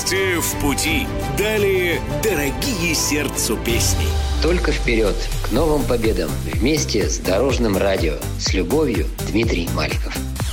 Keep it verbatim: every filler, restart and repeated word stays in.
Счастье в пути. Далее дорогие сердцу песни. Только вперед, к новым победам. Вместе с Дорожным радио. С любовью, Дмитрий Маликов.